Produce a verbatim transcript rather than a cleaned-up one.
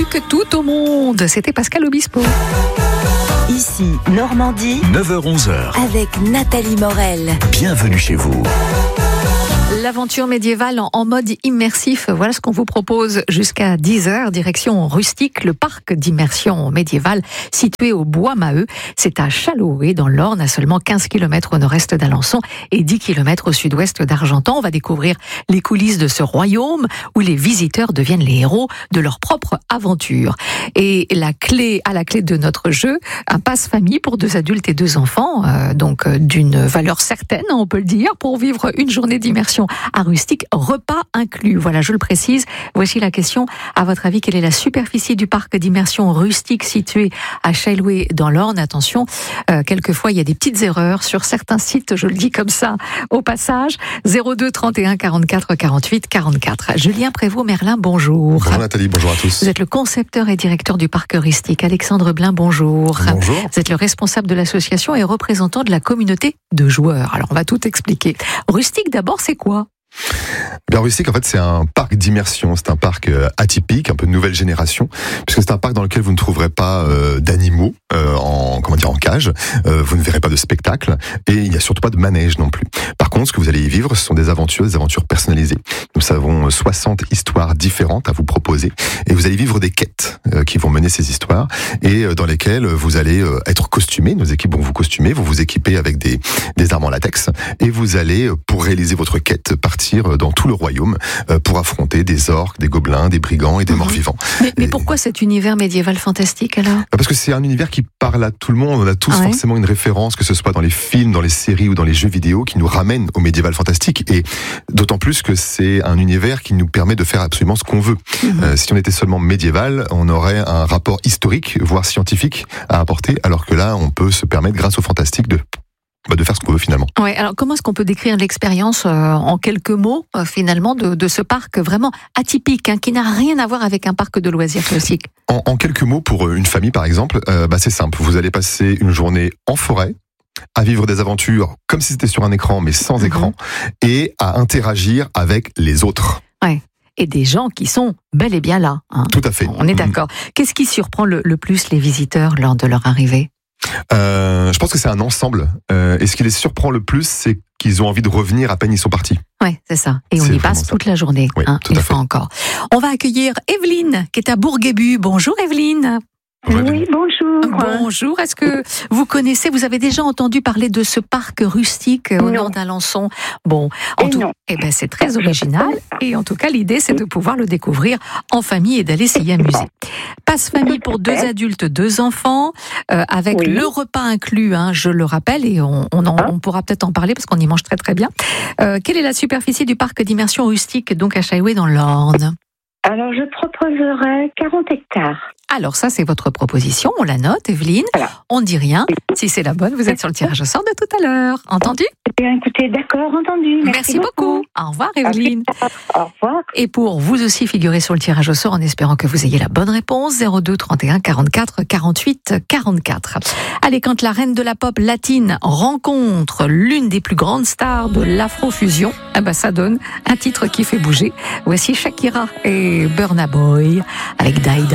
que tout au monde. C'était Pascal Obispo. Ici, Normandie, neuf heures onze heures. avec Nathalie Morel. Bienvenue chez vous. L'aventure médiévale en, en mode immersif, voilà ce qu'on vous propose jusqu'à dix heures, direction Rustique, le parc d'immersion médiévale situé au Bois-Maheu. C'est à Chaloé, dans l'Orne, à seulement quinze kilomètres au nord-est d'Alençon et dix kilomètres au sud-ouest d'Argentan. On va découvrir les coulisses de ce royaume où les visiteurs deviennent les héros de leur propre aventure. Et la clé, à la clé de notre jeu, un passe-famille pour deux adultes et deux enfants, euh, donc euh, d'une valeur certaine, on peut le dire, pour vivre une journée d'immersion à Rustique, repas inclus. Voilà, je le précise. Voici la question. À votre avis, quelle est la superficie du parc d'immersion Rustique situé à Chailloué dans l'Orne? Attention, euh, quelquefois il y a des petites erreurs sur certains sites, je le dis comme ça au passage. zéro deux trente et un quarante-quatre quarante-huit quarante-quatre. Julien Prévost-Merlin, bonjour. Bonjour Nathalie, bonjour à tous. Vous êtes le concepteur et directeur du parc Rustique. Alexandre Blin, bonjour. Bonjour. Vous êtes le responsable de l'association et représentant de la communauté de joueurs. Alors on va tout expliquer. Rustique d'abord, c'est quoi? Bien, Rustique, en fait, c'est un parc d'immersion. C'est un parc euh, atypique, un peu de nouvelle génération, puisque c'est un parc dans lequel vous ne trouverez pas euh, d'animaux euh, en comment dire en cage. Euh, vous ne verrez pas de spectacle et il n'y a surtout pas de manège non plus. Par contre, ce que vous allez y vivre, ce sont des aventures, des aventures personnalisées. Nous avons soixante histoires différentes à vous proposer et vous allez vivre des quêtes euh, qui vont mener ces histoires et euh, dans lesquelles vous allez euh, être costumé. Nos équipes vont vous costumer, vont vous équiper avec des des armes en latex et vous allez, pour réaliser votre quête, partir dans tout le royaume pour affronter des orques, des gobelins, des brigands et des morts vivants. Mais, mais et... pourquoi cet univers médiéval fantastique alors? Parce que c'est un univers qui parle à tout le monde. On a tous ah ouais. forcément une référence, que ce soit dans les films, dans les séries ou dans les jeux vidéo, qui nous ramène au médiéval fantastique. Et d'autant plus que c'est un univers qui nous permet de faire absolument ce qu'on veut. Mm-hmm. Euh, si on était seulement médiéval, on aurait un rapport historique, voire scientifique à apporter, alors que là, on peut se permettre, grâce au fantastique, de de faire ce qu'on veut finalement. Ouais, alors comment est-ce qu'on peut décrire l'expérience euh, en quelques mots euh, finalement de, de ce parc vraiment atypique, hein, qui n'a rien à voir avec un parc de loisirs classique? En, en quelques mots, pour une famille par exemple, euh, bah, c'est simple. Vous allez passer une journée en forêt, à vivre des aventures comme si c'était sur un écran mais sans mm-hmm. écran, et à interagir avec les autres. Ouais. Et des gens qui sont bel et bien là. Hein. Tout à fait. On est d'accord. Mm-hmm. Qu'est-ce qui surprend le, le plus les visiteurs lors de leur arrivée? Euh, je pense que c'est un ensemble. Euh, et ce qui les surprend le plus, c'est qu'ils ont envie de revenir à peine ils sont partis. Ouais, c'est ça. Et on c'est y passe ça. toute la journée. Oui, hein, tout une à fois fait. encore. On va accueillir Evelyne, qui est à Bourguébu. Bonjour Evelyne. Oui, bonjour. Bonjour. Est-ce que vous connaissez, vous avez déjà entendu parler de ce parc rustique au nord d'Alençon? Bon, en et tout, non. eh ben c'est très original. Et en tout cas, l'idée, c'est de pouvoir le découvrir en famille et d'aller s'y amuser. Passe-famille pour deux adultes, deux enfants, euh, avec oui. le repas inclus, hein, je le rappelle, et on, on, en, on pourra peut-être en parler parce qu'on y mange très très bien. Euh, quelle est la superficie du parc d'immersion rustique, donc à Chailloué dans l'Orne? Alors, je proposerais quarante hectares. Alors ça, c'est votre proposition, on la note, Evelyne. Voilà. On ne dit rien. Si c'est la bonne, vous êtes sur le tirage au sort de tout à l'heure. Entendu? Eh bien, écoutez, d'accord, entendu. Merci, Merci beaucoup. beaucoup. Au revoir, Evelyne. Au revoir. Et pour vous aussi figurer sur le tirage au sort, en espérant que vous ayez la bonne réponse, zéro deux trente et un quarante-quatre quarante-huit quarante-quatre. Allez, quand la reine de la pop latine rencontre l'une des plus grandes stars de l'afrofusion, eh ben ça donne un titre qui fait bouger. Voici Shakira et Burna Boy avec Daïda.